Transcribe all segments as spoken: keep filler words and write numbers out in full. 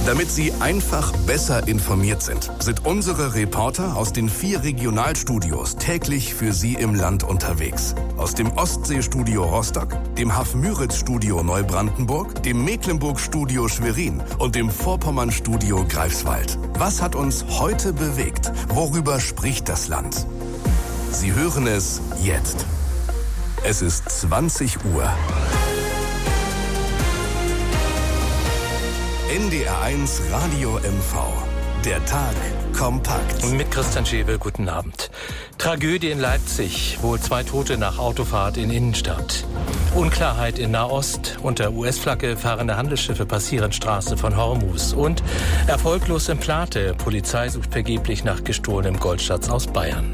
Damit Sie einfach besser informiert sind, sind unsere Reporter aus den vier Regionalstudios täglich für Sie im Land unterwegs. Aus dem Ostseestudio Rostock, dem Hafmüritz-Studio Neubrandenburg, dem Mecklenburg-Studio Schwerin und dem Vorpommern-Studio Greifswald. Was hat uns heute bewegt? Worüber spricht das Land? Sie hören es jetzt. Es ist zwanzig Uhr. N D R eins Radio M V. Der Tag kompakt. Mit Christian Schäbe, guten Abend. Tragödie in Leipzig, wohl zwei Tote nach Autofahrt in Innenstadt. Unklarheit in Nahost. Unter U S-Flagge fahrende Handelsschiffe passieren Straße von Hormuz. Und erfolglos in Plate. Polizei sucht vergeblich nach gestohlenem Goldschatz aus Bayern.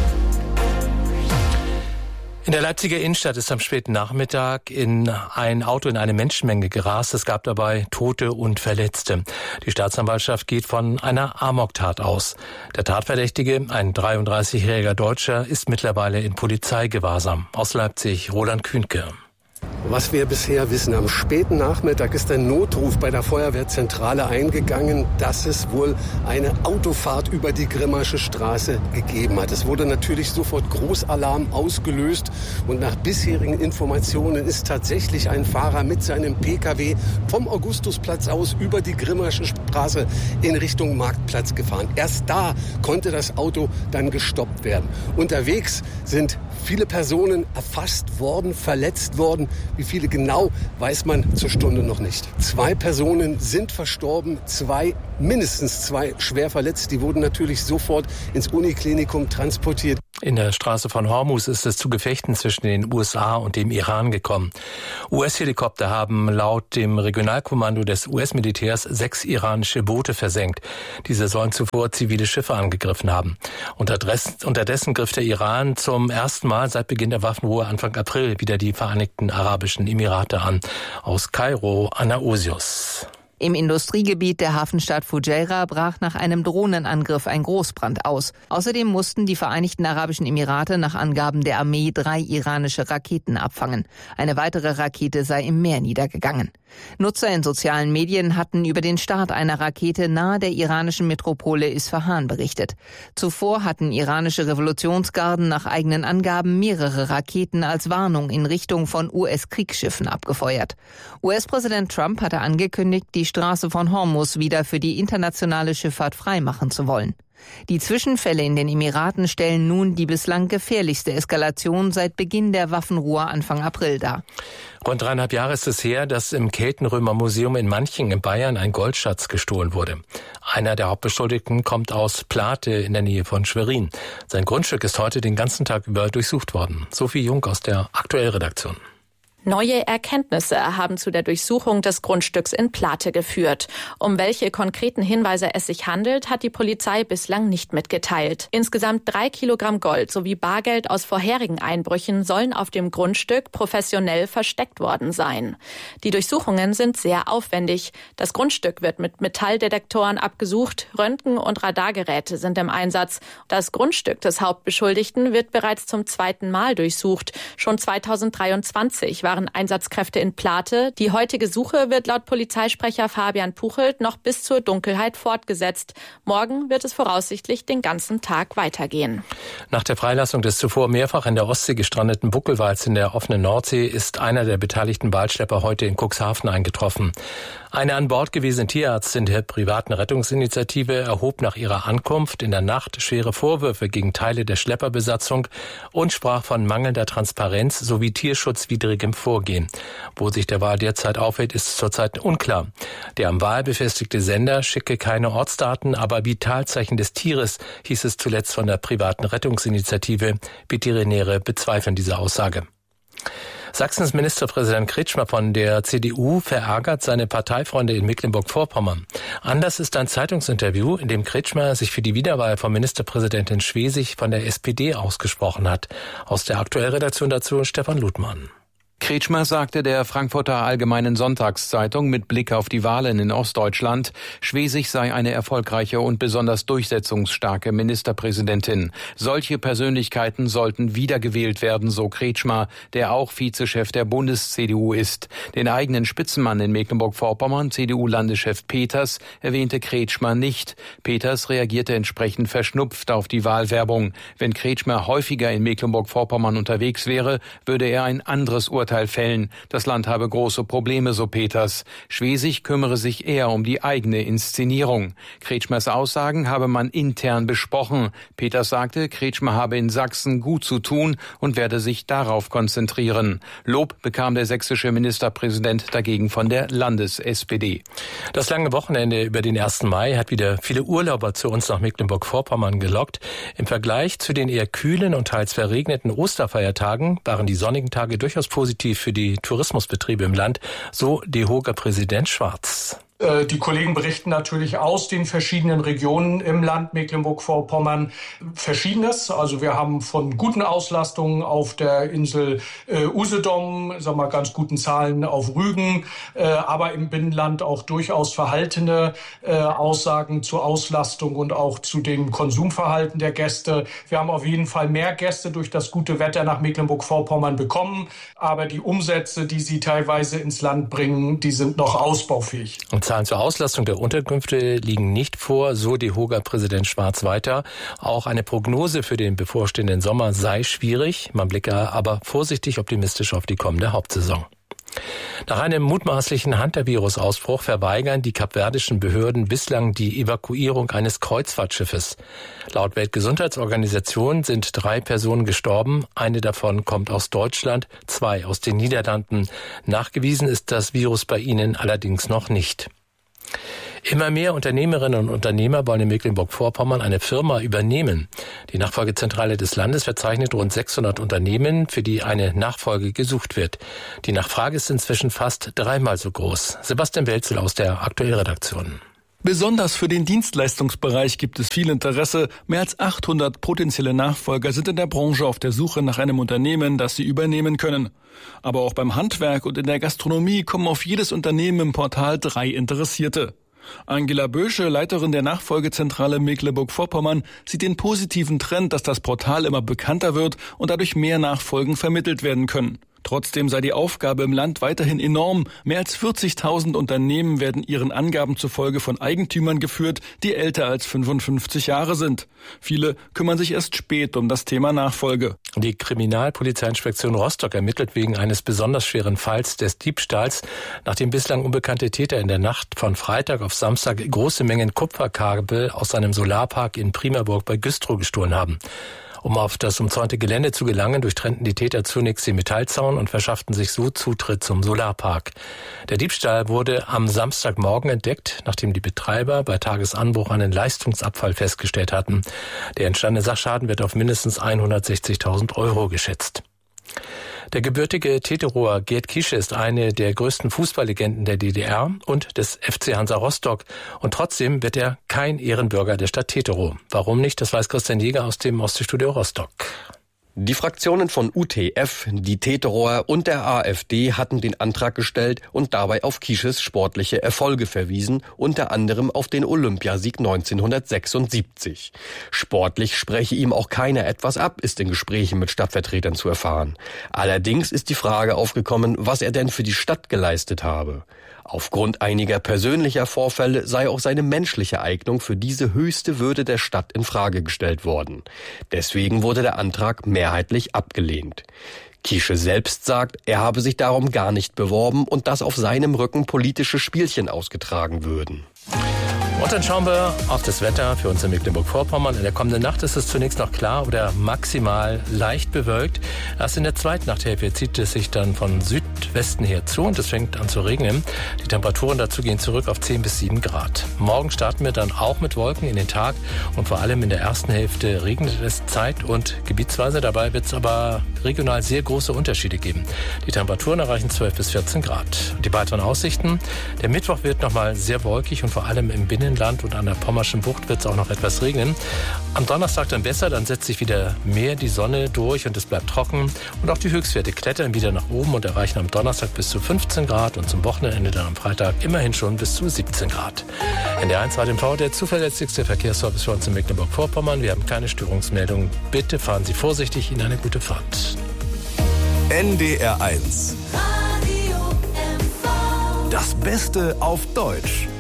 In der Leipziger Innenstadt ist am späten Nachmittag in ein Auto in eine Menschenmenge gerast. Es gab dabei Tote und Verletzte. Die Staatsanwaltschaft geht von einer Amoktat aus. Der Tatverdächtige, ein dreiunddreißigjähriger Deutscher, ist mittlerweile in Polizeigewahrsam. Aus Leipzig, Roland Kühnke. Was wir bisher wissen, am späten Nachmittag ist ein Notruf bei der Feuerwehrzentrale eingegangen, dass es wohl eine Autofahrt über die Grimmasche Straße gegeben hat. Es wurde natürlich sofort Großalarm ausgelöst und nach bisherigen Informationen ist tatsächlich ein Fahrer mit seinem Pkw vom Augustusplatz aus über die Grimmasche Straße in Richtung Marktplatz gefahren. Erst da konnte das Auto dann gestoppt werden. Unterwegs sind viele Personen erfasst worden, verletzt worden. Wie viele genau, weiß man zur Stunde noch nicht. Zwei Personen sind verstorben, zwei, mindestens zwei schwer verletzt. Die wurden natürlich sofort ins Uniklinikum transportiert. In der Straße von Hormuz ist es zu Gefechten zwischen den U S A und dem Iran gekommen. U S-Helikopter haben laut dem Regionalkommando des U S-Militärs sechs iranische Boote versenkt. Diese sollen zuvor zivile Schiffe angegriffen haben. Unterdessen griff der Iran zum ersten Mal seit Beginn der Waffenruhe Anfang April wieder die Vereinigten Arabischen Emirate an. Aus Kairo, Anna Osius. Im Industriegebiet der Hafenstadt Fujairah brach nach einem Drohnenangriff ein Großbrand aus. Außerdem mussten die Vereinigten Arabischen Emirate nach Angaben der Armee drei iranische Raketen abfangen. Eine weitere Rakete sei im Meer niedergegangen. Nutzer in sozialen Medien hatten über den Start einer Rakete nahe der iranischen Metropole Isfahan berichtet. Zuvor hatten iranische Revolutionsgarden nach eigenen Angaben mehrere Raketen als Warnung in Richtung von U S-Kriegsschiffen abgefeuert. U S-Präsident Trump hatte angekündigt, die Straße von Hormuz wieder für die internationale Schifffahrt freimachen zu wollen. Die Zwischenfälle in den Emiraten stellen nun die bislang gefährlichste Eskalation seit Beginn der Waffenruhe Anfang April dar. Rund dreieinhalb Jahre ist es her, dass im Keltenrömer-Museum in Manching in Bayern ein Goldschatz gestohlen wurde. Einer der Hauptbeschuldigten kommt aus Plate in der Nähe von Schwerin. Sein Grundstück ist heute den ganzen Tag über durchsucht worden. Sophie Jung aus der Aktuell-Redaktion. Neue Erkenntnisse haben zu der Durchsuchung des Grundstücks in Plate geführt. Um welche konkreten Hinweise es sich handelt, hat die Polizei bislang nicht mitgeteilt. Insgesamt drei Kilogramm Gold sowie Bargeld aus vorherigen Einbrüchen sollen auf dem Grundstück professionell versteckt worden sein. Die Durchsuchungen sind sehr aufwendig. Das Grundstück wird mit Metalldetektoren abgesucht, Röntgen- und Radargeräte sind im Einsatz. Das Grundstück des Hauptbeschuldigten wird bereits zum zweiten Mal durchsucht. Schon zweitausenddreiundzwanzig war waren Einsatzkräfte in Plate. Die heutige Suche wird laut Polizeisprecher Fabian Puchelt noch bis zur Dunkelheit fortgesetzt. Morgen wird es voraussichtlich den ganzen Tag weitergehen. Nach der Freilassung des zuvor mehrfach in der Ostsee gestrandeten Buckelwals in der offenen Nordsee ist einer der beteiligten Walschlepper heute in Cuxhaven eingetroffen. Eine an Bord gewesene Tierärztin der privaten Rettungsinitiative erhob nach ihrer Ankunft in der Nacht schwere Vorwürfe gegen Teile der Schlepperbesatzung und sprach von mangelnder Transparenz sowie tierschutzwidrigem Vorgehen. Wo sich der Wal derzeit aufhält, ist zurzeit unklar. Der am Wal befestigte Sender schicke keine Ortsdaten, aber Vitalzeichen des Tieres, hieß es zuletzt von der privaten Rettungsinitiative. Veterinäre bezweifeln diese Aussage. Sachsens Ministerpräsident Kretschmer von der C D U verärgert seine Parteifreunde in Mecklenburg-Vorpommern. Anders ist ein Zeitungsinterview, in dem Kretschmer sich für die Wiederwahl von Ministerpräsidentin Schwesig von der S P D ausgesprochen hat. Aus der Aktuellredaktion dazu Stefan Ludmann. Kretschmer sagte der Frankfurter Allgemeinen Sonntagszeitung mit Blick auf die Wahlen in Ostdeutschland, Schwesig sei eine erfolgreiche und besonders durchsetzungsstarke Ministerpräsidentin. Solche Persönlichkeiten sollten wiedergewählt werden, so Kretschmer, der auch Vizechef der Bundes-C D U ist. Den eigenen Spitzenmann in Mecklenburg-Vorpommern, C D U-Landeschef Peters, erwähnte Kretschmer nicht. Peters reagierte entsprechend verschnupft auf die Wahlwerbung. Wenn Kretschmer häufiger in Mecklenburg-Vorpommern unterwegs wäre, würde er ein anderes Urteil fällen. Das Land habe große Probleme, so Peters. Schwesig kümmere sich eher um die eigene Inszenierung. Kretschmers Aussagen habe man intern besprochen. Peters sagte, Kretschmer habe in Sachsen gut zu tun und werde sich darauf konzentrieren. Lob bekam der sächsische Ministerpräsident dagegen von der Landes-S P D. Das lange Wochenende über den ersten Mai hat wieder viele Urlauber zu uns nach Mecklenburg-Vorpommern gelockt. Im Vergleich zu den eher kühlen und teils verregneten Osterfeiertagen waren die sonnigen Tage durchaus positiv für die Tourismusbetriebe im Land, so DEHOGA Präsident Schwarz. Die Kollegen berichten natürlich aus den verschiedenen Regionen im Land Mecklenburg-Vorpommern Verschiedenes. Also wir haben von guten Auslastungen auf der Insel äh, Usedom, sagen wir mal, ganz guten Zahlen auf Rügen, äh, aber im Binnenland auch durchaus verhaltene äh, Aussagen zur Auslastung und auch zu dem Konsumverhalten der Gäste. Wir haben auf jeden Fall mehr Gäste durch das gute Wetter nach Mecklenburg-Vorpommern bekommen, aber die Umsätze, die sie teilweise ins Land bringen, die sind noch ausbaufähig. Und Zahlen zur Auslastung der Unterkünfte liegen nicht vor, so DEHOGA-Präsident Schwarz weiter. Auch eine Prognose für den bevorstehenden Sommer sei schwierig. Man blicke aber vorsichtig optimistisch auf die kommende Hauptsaison. Nach einem mutmaßlichen Hunter-Virus-Ausbruch verweigern die kapverdischen Behörden bislang die Evakuierung eines Kreuzfahrtschiffes. Laut Weltgesundheitsorganisation sind drei Personen gestorben. Eine davon kommt aus Deutschland, zwei aus den Niederlanden. Nachgewiesen ist das Virus bei ihnen allerdings noch nicht. Immer mehr Unternehmerinnen und Unternehmer wollen in Mecklenburg-Vorpommern eine Firma übernehmen. Die Nachfolgezentrale des Landes verzeichnet rund sechshundert Unternehmen, für die eine Nachfolge gesucht wird. Die Nachfrage ist inzwischen fast dreimal so groß. Sebastian Welzel aus der Aktuellredaktion. Besonders für den Dienstleistungsbereich gibt es viel Interesse. Mehr als achthundert potenzielle Nachfolger sind in der Branche auf der Suche nach einem Unternehmen, das sie übernehmen können. Aber auch beim Handwerk und in der Gastronomie kommen auf jedes Unternehmen im Portal drei Interessierte. Angela Bösche, Leiterin der Nachfolgezentrale Mecklenburg-Vorpommern, sieht den positiven Trend, dass das Portal immer bekannter wird und dadurch mehr Nachfolgen vermittelt werden können. Trotzdem sei die Aufgabe im Land weiterhin enorm. Mehr als vierzigtausend Unternehmen werden ihren Angaben zufolge von Eigentümern geführt, die älter als fünfundfünfzig Jahre sind. Viele kümmern sich erst spät um das Thema Nachfolge. Die Kriminalpolizeiinspektion Rostock ermittelt wegen eines besonders schweren Falls des Diebstahls, nachdem bislang unbekannte Täter in der Nacht von Freitag auf Samstag große Mengen Kupferkabel aus einem Solarpark in Primaburg bei Güstrow gestohlen haben. Um auf das umzäunte Gelände zu gelangen, durchtrennten die Täter zunächst den Metallzaun und verschafften sich so Zutritt zum Solarpark. Der Diebstahl wurde am Samstagmorgen entdeckt, nachdem die Betreiber bei Tagesanbruch einen Leistungsabfall festgestellt hatten. Der entstandene Sachschaden wird auf mindestens hundertsechzigtausend Euro geschätzt. Der gebürtige Teterower Gerd Kische ist eine der größten Fußballlegenden der D D R und des F C Hansa Rostock. Und trotzdem wird er kein Ehrenbürger der Stadt Teterow. Warum nicht? Das weiß Christian Jäger aus dem Ostseestudio Rostock. Die Fraktionen von U T F, die Teterower und der AfD hatten den Antrag gestellt und dabei auf Kisches sportliche Erfolge verwiesen, unter anderem auf den Olympiasieg neunzehnhundertsechsundsiebzig. Sportlich spreche ihm auch keiner etwas ab, ist in Gesprächen mit Stadtvertretern zu erfahren. Allerdings ist die Frage aufgekommen, was er denn für die Stadt geleistet habe. Aufgrund einiger persönlicher Vorfälle sei auch seine menschliche Eignung für diese höchste Würde der Stadt in Frage gestellt worden. Deswegen wurde der Antrag mehrheitlich abgelehnt. Kische selbst sagt, er habe sich darum gar nicht beworben und dass auf seinem Rücken politische Spielchen ausgetragen würden. Und dann schauen wir auf das Wetter für uns in Mecklenburg-Vorpommern. In der kommenden Nacht ist es zunächst noch klar oder maximal leicht bewölkt. Erst in der zweiten Nachthälfte zieht es sich dann von Südwesten her zu und es fängt an zu regnen. Die Temperaturen dazu gehen zurück auf zehn bis sieben Grad. Morgen starten wir dann auch mit Wolken in den Tag und vor allem in der ersten Hälfte regnet es zeit- und gebietsweise. Dabei wird es aber regional sehr große Unterschiede geben. Die Temperaturen erreichen zwölf bis vierzehn Grad. Die weiteren Aussichten: Der Mittwoch wird nochmal sehr wolkig und vor allem im Binnen Rheinland und an der Pommerschen Bucht wird es auch noch etwas regnen. Am Donnerstag dann besser, dann setzt sich wieder mehr die Sonne durch und es bleibt trocken. Und auch die Höchstwerte klettern wieder nach oben und erreichen am Donnerstag bis zu fünfzehn Grad und zum Wochenende dann am Freitag immerhin schon bis zu siebzehn Grad. N D R eins Radio M V, der zuverlässigste Verkehrsservice für uns in Mecklenburg-Vorpommern. Wir haben keine Störungsmeldungen. Bitte fahren Sie vorsichtig, Ihnen eine gute Fahrt. N D R eins. Das Beste auf Deutsch.